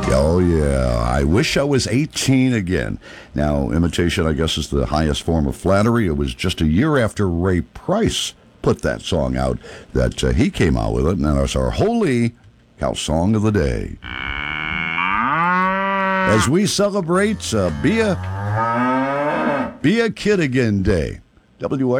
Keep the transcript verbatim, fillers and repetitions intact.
Oh, yeah. I wish I was eighteen again. Now, imitation, I guess, is the highest form of flattery. It was just a year after Ray Price put that song out that uh, he came out with it. Now, it's our Holy Cow Song of the Day. As we celebrate uh, Be a Be a Kid Again Day. W